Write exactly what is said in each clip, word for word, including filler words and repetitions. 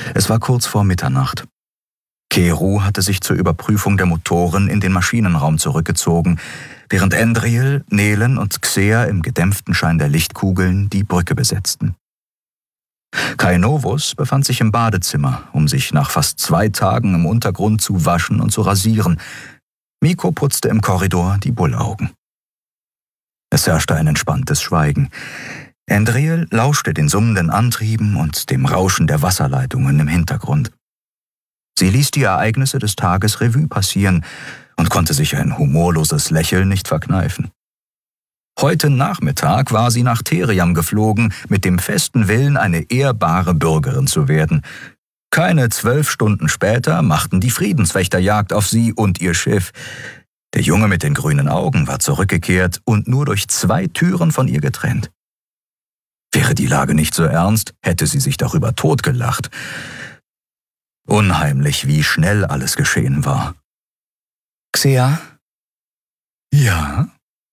Es war kurz vor Mitternacht. Keru hatte sich zur Überprüfung der Motoren in den Maschinenraum zurückgezogen, während Endriel, Nelen und Xea im gedämpften Schein der Lichtkugeln die Brücke besetzten. Kai Novus befand sich im Badezimmer, um sich nach fast zwei Tagen im Untergrund zu waschen und zu rasieren. Miko putzte im Korridor die Bullaugen. Es herrschte ein entspanntes Schweigen. Endriel lauschte den summenden Antrieben und dem Rauschen der Wasserleitungen im Hintergrund. Sie ließ die Ereignisse des Tages Revue passieren und konnte sich ein humorloses Lächeln nicht verkneifen. Heute Nachmittag war sie nach Theriam geflogen, mit dem festen Willen, eine ehrbare Bürgerin zu werden. Keine zwölf Stunden später machten die Friedenswächter Jagd auf sie und ihr Schiff. Der Junge mit den grünen Augen war zurückgekehrt und nur durch zwei Türen von ihr getrennt. Wäre die Lage nicht so ernst, hätte sie sich darüber totgelacht. Unheimlich, wie schnell alles geschehen war. Xea? Ja?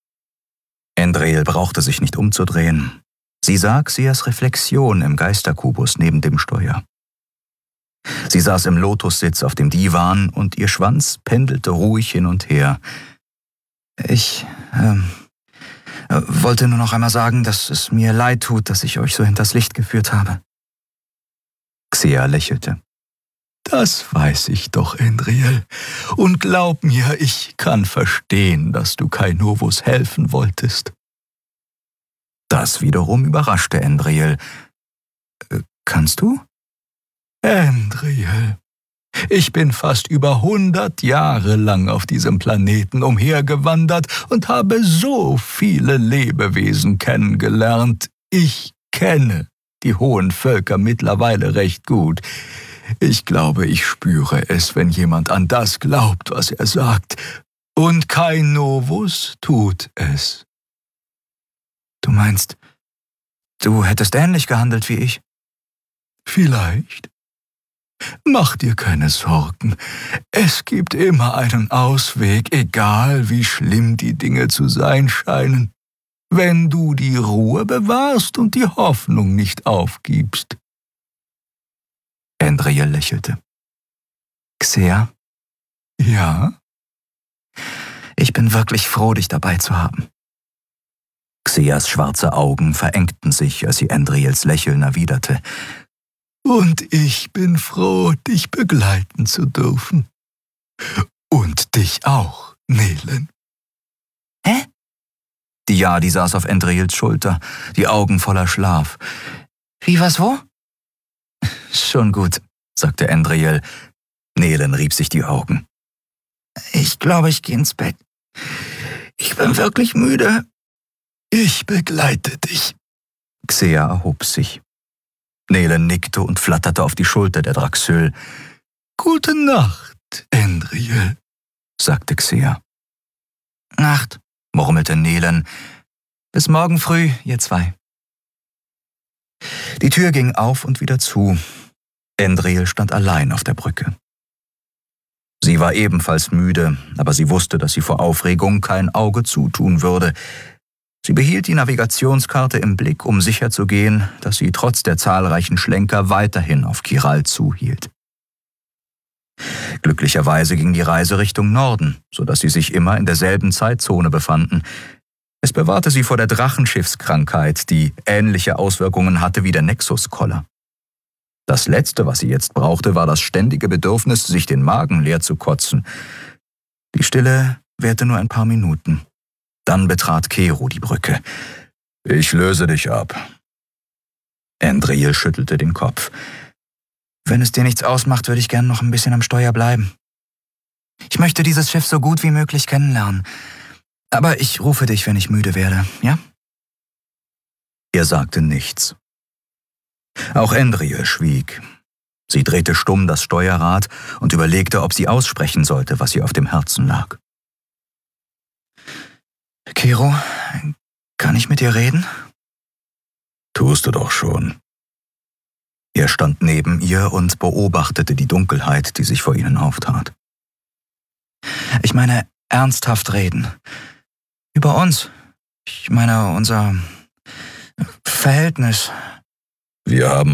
Endriel brauchte sich nicht umzudrehen. Sie sah Xeas Reflexion im Geisterkubus neben dem Steuer. Sie saß im Lotussitz auf dem Divan und ihr Schwanz pendelte ruhig hin und her. Ich ähm, wollte nur noch einmal sagen, dass es mir leid tut, dass ich euch so hinters Licht geführt habe. Xea lächelte. Das weiß ich doch, Endriel. Und glaub mir, ich kann verstehen, dass du Kai Novus helfen wolltest. Das wiederum überraschte Endriel. Äh, kannst du? Endriel, ich bin fast über hundert Jahre lang auf diesem Planeten umhergewandert und habe so viele Lebewesen kennengelernt. Ich kenne die hohen Völker mittlerweile recht gut. Ich glaube, ich spüre es, wenn jemand an das glaubt, was er sagt. Und Kai Novus tut es. Du meinst, du hättest ähnlich gehandelt wie ich? Vielleicht. Mach dir keine Sorgen. Es gibt immer einen Ausweg, egal wie schlimm die Dinge zu sein scheinen, wenn du die Ruhe bewahrst und die Hoffnung nicht aufgibst. Endriel lächelte. Xea? Ja? Ich bin wirklich froh, dich dabei zu haben. Xeas schwarze Augen verengten sich, als sie Endriels Lächeln erwiderte. Und ich bin froh, dich begleiten zu dürfen. Und dich auch, Nelen. Hä? Die Jadi saß auf Endriels Schulter, die Augen voller Schlaf. Wie, was, wo? Schon gut, sagte Endriel. Nelen rieb sich die Augen. Ich glaube, ich gehe ins Bett. Ich bin wirklich müde. Ich begleite dich. Xea erhob sich. Nelen nickte und flatterte auf die Schulter der Draxyl. Gute Nacht, Endriel, sagte Xea. Nacht, murmelte Nelen. Bis morgen früh, ihr zwei. Die Tür ging auf und wieder zu. Endriel stand allein auf der Brücke. Sie war ebenfalls müde, aber sie wusste, dass sie vor Aufregung kein Auge zutun würde. Sie behielt die Navigationskarte im Blick, um sicherzugehen, dass sie trotz der zahlreichen Schlenker weiterhin auf Kiral zuhielt. Glücklicherweise ging die Reise Richtung Norden, sodass sie sich immer in derselben Zeitzone befanden. Es bewahrte sie vor der Drachenschiffskrankheit, die ähnliche Auswirkungen hatte wie der Nexus-Koller. Das Letzte, was sie jetzt brauchte, war das ständige Bedürfnis, sich den Magen leer zu kotzen. Die Stille währte nur ein paar Minuten. Dann betrat Keru die Brücke. »Ich löse dich ab.« Endriel schüttelte den Kopf. »Wenn es dir nichts ausmacht, würde ich gern noch ein bisschen am Steuer bleiben. Ich möchte dieses Schiff so gut wie möglich kennenlernen. Aber ich rufe dich, wenn ich müde werde, ja?« Er sagte nichts. Auch Endriel schwieg. Sie drehte stumm das Steuerrad und überlegte, ob sie aussprechen sollte, was ihr auf dem Herzen lag. »Keru, kann ich mit dir reden?« »Tust du doch schon.« Er stand neben ihr und beobachtete die Dunkelheit, die sich vor ihnen auftat. »Ich meine, ernsthaft reden. Über uns. Ich meine, unser Verhältnis.« »Wir haben